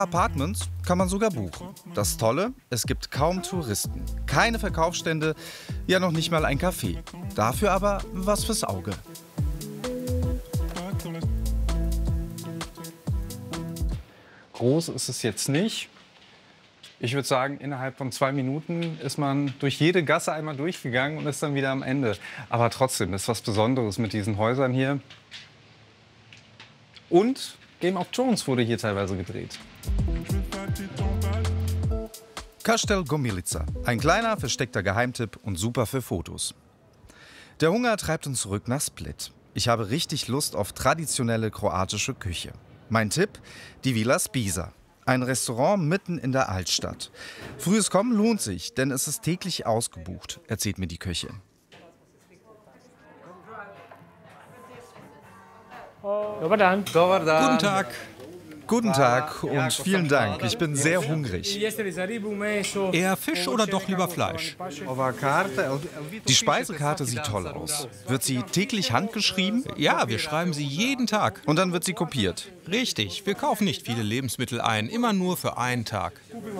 Apartments kann man sogar buchen. Das Tolle, es gibt kaum Touristen, keine Verkaufsstände, ja noch nicht mal ein Café. Dafür aber was fürs Auge. Groß ist es jetzt nicht. Ich würde sagen, innerhalb von 2 Minuten ist man durch jede Gasse einmal durchgegangen und ist dann wieder am Ende. Aber trotzdem, das ist was Besonderes mit diesen Häusern hier. Und Game of Thrones wurde hier teilweise gedreht. Kastel Gomilica, ein kleiner, versteckter Geheimtipp und super für Fotos. Der Hunger treibt uns zurück nach Split. Ich habe richtig Lust auf traditionelle kroatische Küche. Mein Tipp, die Villa Spisa. Ein Restaurant mitten in der Altstadt. Frühes Kommen lohnt sich, denn es ist täglich ausgebucht, erzählt mir die Köchin. Guten Tag. Guten Tag und vielen Dank. Ich bin sehr hungrig. Eher Fisch oder doch lieber Fleisch? Die Speisekarte sieht toll aus. Wird sie täglich handgeschrieben? Ja, wir schreiben sie jeden Tag. Und dann wird sie kopiert. Richtig, wir kaufen nicht viele Lebensmittel ein, immer nur für einen Tag.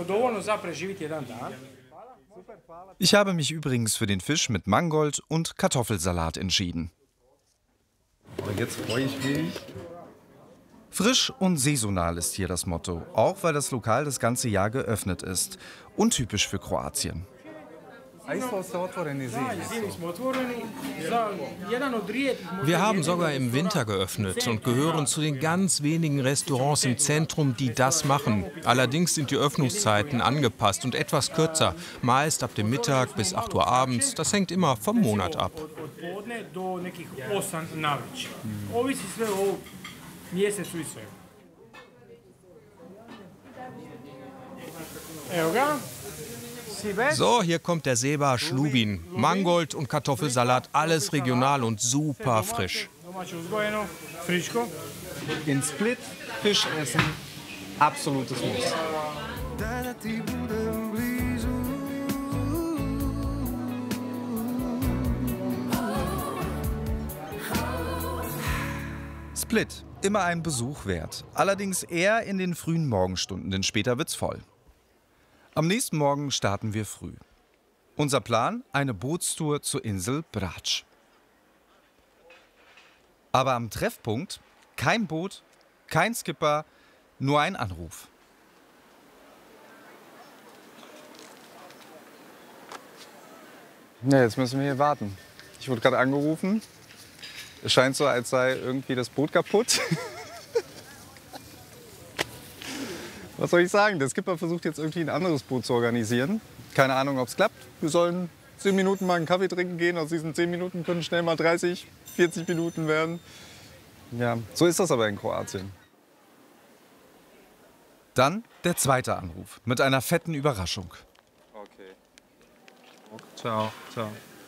Ich habe mich übrigens für den Fisch mit Mangold und Kartoffelsalat entschieden. Jetzt freue ich mich. Frisch und saisonal ist hier das Motto, auch weil das Lokal das ganze Jahr geöffnet ist. Untypisch für Kroatien. Wir haben sogar im Winter geöffnet und gehören zu den ganz wenigen Restaurants im Zentrum, die das machen. Allerdings sind die Öffnungszeiten angepasst und etwas kürzer, meist ab dem Mittag bis 8 Uhr abends. Das hängt immer vom Monat ab. So, hier kommt der Seba Schlubin. Mangold und Kartoffelsalat, alles regional und super frisch. In Split Fisch essen, absolutes Muss. Split, immer ein Besuch wert. Allerdings eher in den frühen Morgenstunden, denn später wird's voll. Am nächsten Morgen starten wir früh. Unser Plan, eine Bootstour zur Insel Brač. Aber am Treffpunkt kein Boot, kein Skipper, nur ein Anruf. Ja, jetzt müssen wir hier warten. Ich wurde gerade angerufen. Es scheint so, als sei irgendwie das Boot kaputt. Was soll ich sagen? Der Skipper versucht jetzt irgendwie ein anderes Boot zu organisieren. Keine Ahnung, ob es klappt. Wir sollen 10 Minuten mal einen Kaffee trinken gehen. Aus diesen 10 Minuten können schnell mal 30, 40 Minuten werden. Ja, so ist das aber in Kroatien. Dann der zweite Anruf mit einer fetten Überraschung. Okay. Ciao, ciao.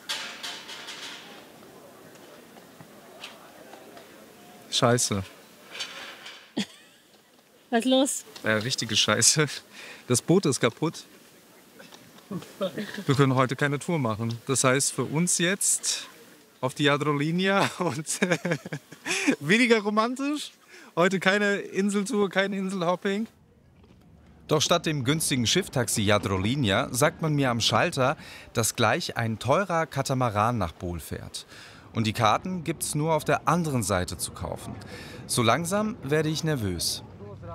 Scheiße. Was ist los? Ja, richtige Scheiße. Das Boot ist kaputt. Wir können heute keine Tour machen. Das heißt für uns jetzt auf die Jadrolinja und weniger romantisch. Heute keine Inseltour, kein Inselhopping. Doch statt dem günstigen Schifftaxi Jadrolinja sagt man mir am Schalter, dass gleich ein teurer Katamaran nach Bol fährt. Und die Karten gibt's nur auf der anderen Seite zu kaufen. So langsam werde ich nervös.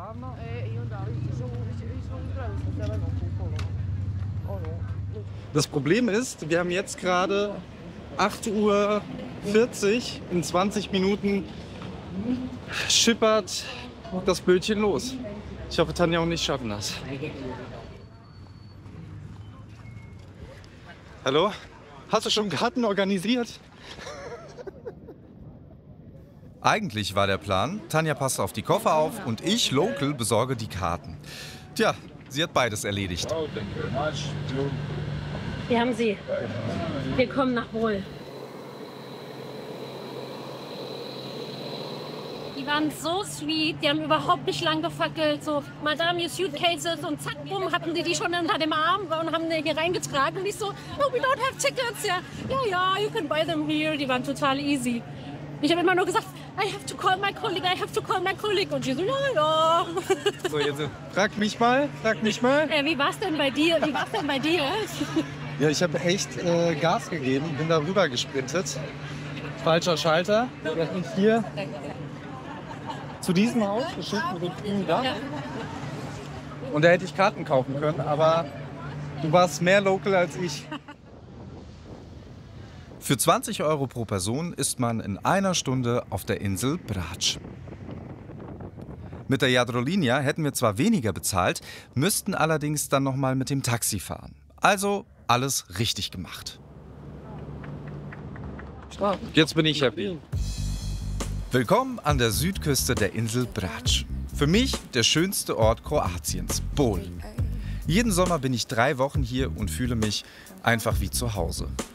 Das Problem ist, wir haben jetzt gerade 8:40 Uhr. In 20 Minuten schippert das Bötchen los. Ich hoffe, Tanja und ich schaffen das. Hallo? Hast du schon Karten organisiert? Eigentlich war der Plan, Tanja passt auf die Koffer auf und ich, Local, besorge die Karten. Tja, sie hat beides erledigt. Wir haben sie. Wir kommen nach Bol. Die waren so sweet, die haben überhaupt nicht lang gefackelt. So, Madame, your suitcases und zack, bumm, hatten die schon unter dem Arm und haben die hier reingetragen. Und ich so, oh, we don't have tickets. Ja, you can buy them here. Die waren total easy. Ich habe immer nur gesagt, I have to call my colleague, I have to call my colleague. Und sie so, ja. So, jetzt frag mich mal. Wie war's denn bei dir? Ja, ich habe echt Gas gegeben, bin da rüber gesprintet. Falscher Schalter. Wir sind hier zu diesem Haus geschickt mit dem grünen Dach. Ja. Und da hätte ich Karten kaufen können, aber du warst mehr local als ich. Für 20 € pro Person ist man in einer Stunde auf der Insel Brač. Mit der Jadrolinja hätten wir zwar weniger bezahlt, müssten allerdings dann nochmal mit dem Taxi fahren. Also alles richtig gemacht. Jetzt bin ich happy. Willkommen an der Südküste der Insel Brač. Für mich der schönste Ort Kroatiens, Bol. Jeden Sommer bin ich 3 Wochen hier und fühle mich einfach wie zu Hause.